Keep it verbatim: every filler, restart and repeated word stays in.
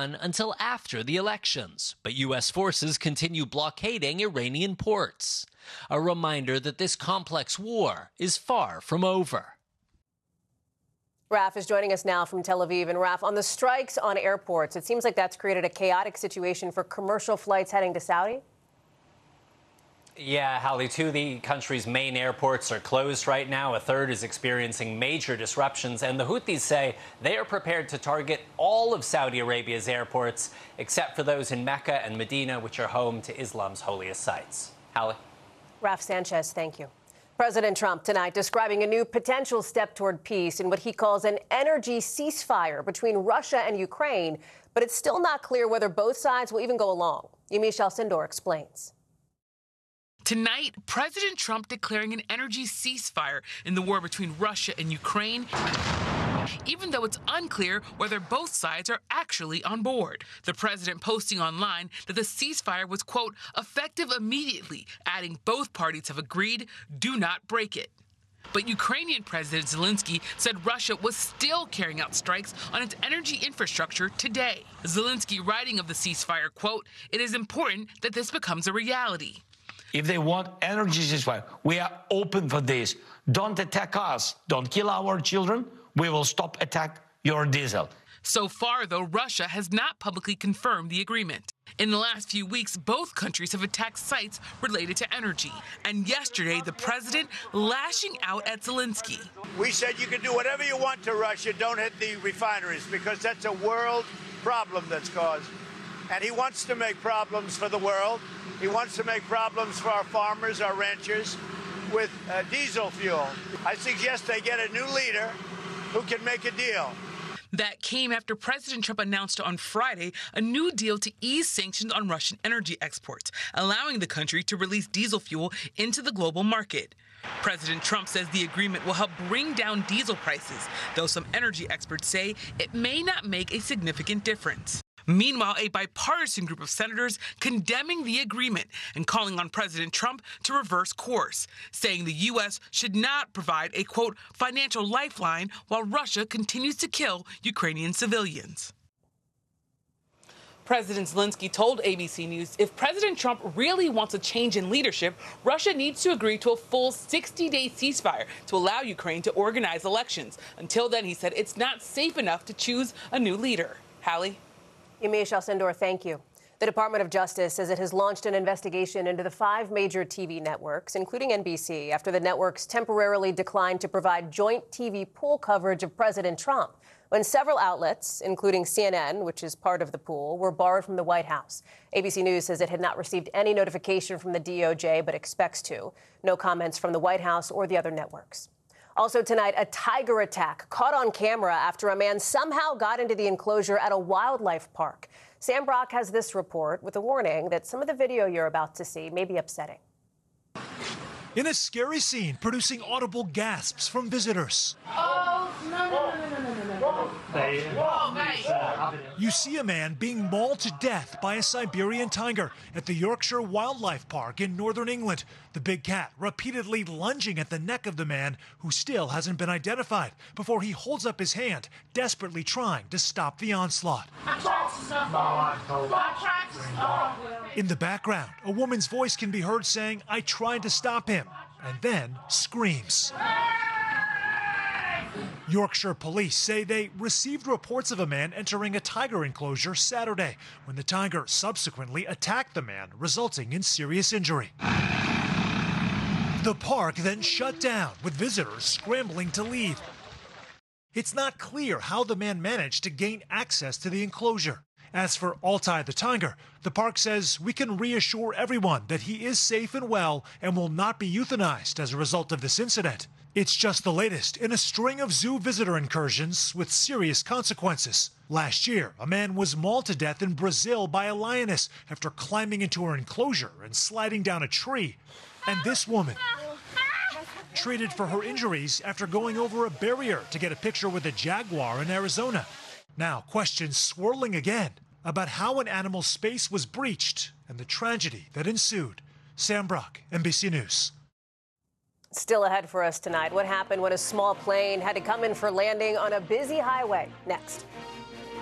run until after the elections, but U S forces continue blockading Iranian ports. A reminder that this complex war is far from over. Raf is joining us now from Tel Aviv. And Raf, on the strikes on airports, it seems like that's created a chaotic situation for commercial flights heading to Saudi. Yeah, Hallie, two of the country's main airports are closed right now. A third is experiencing major disruptions. And the Houthis say they are prepared to target all of Saudi Arabia's airports, except for those in Mecca and Medina, which are home to Islam's holiest sites. Hallie? Raf Sanchez, thank you. President Trump tonight describing a new potential step toward peace in what he calls an energy ceasefire between Russia and Ukraine. But it's still not clear whether both sides will even go along. Yamiche Alcindor explains. Tonight, President Trump declaring an energy ceasefire in the war between Russia and Ukraine, even though it's unclear whether both sides are actually on board. The president posting online that the ceasefire was, quote, effective immediately, adding both parties have agreed, do not break it. But Ukrainian President Zelensky said Russia was still carrying out strikes on its energy infrastructure today. Zelensky writing of the ceasefire, quote, it is important that this becomes a reality. If they want energy ceasefire, we are open for this. Don't attack us. Don't kill our children. We will stop attack your diesel. So far, though, Russia has not publicly confirmed the agreement. In the last few weeks, both countries have attacked sites related to energy. And yesterday, the president lashing out at Zelensky. We said you can do whatever you want to Russia. Don't hit the refineries, because that's a world problem that's caused. And he wants to make problems for the world. He wants to make problems for our farmers, our ranchers, with uh, diesel fuel. I suggest they get a new leader who can make a deal. That came after President Trump announced on Friday a new deal to ease sanctions on Russian energy exports, allowing the country to release diesel fuel into the global market. President Trump says the agreement will help bring down diesel prices, though some energy experts say it may not make a significant difference. Meanwhile, a bipartisan group of senators condemning the agreement and calling on President Trump to reverse course, saying the U S should not provide a, quote, financial lifeline while Russia continues to kill Ukrainian civilians. President Zelensky told A B C News if President Trump really wants a change in leadership, Russia needs to agree to a full sixty-day ceasefire to allow Ukraine to organize elections. Until then, he said it's not safe enough to choose a new leader. Hallie? Yamiche Alcindor, thank you. The Department of Justice says it has launched an investigation into the five major T V networks, including N B C, after the networks temporarily declined to provide joint T V pool coverage of President Trump, when several outlets, including C N N, which is part of the pool, were barred from the White House. A B C News says it had not received any notification from the D O J, but expects to. No comments from the White House or the other networks. Also tonight, a tiger attack caught on camera after a man somehow got into the enclosure at a wildlife park. Sam Brock has this report with a warning that some of the video you're about to see may be upsetting. In a scary scene, producing audible gasps from visitors. Oh, no, no, no, no, no, no, no, no. You see a man being mauled to death by a Siberian tiger at the Yorkshire Wildlife Park in northern England. The big cat repeatedly lunging at the neck of the man, who still hasn't been identified, before he holds up his hand, desperately trying to stop the onslaught. In the background, a woman's voice can be heard saying, "I tried to stop him," and then screams. Yorkshire police say they received reports of a man entering a tiger enclosure Saturday, when the tiger subsequently attacked the man, resulting in serious injury. The park then shut down, with visitors scrambling to leave. It's not clear how the man managed to gain access to the enclosure. As for Altai the tiger, the park says we can reassure everyone that he is safe and well and will not be euthanized as a result of this incident. It's just the latest in a string of zoo visitor incursions with serious consequences. Last year, a man was mauled to death in Brazil by a lioness after climbing into her enclosure and sliding down a tree. And this woman, treated for her injuries after going over a barrier to get a picture with a jaguar in Arizona. Now, questions swirling again about how an animal's space was breached and the tragedy that ensued. Sam Brock, N B C News. Still ahead for us tonight, what happened when a small plane had to come in for landing on a busy highway? Next.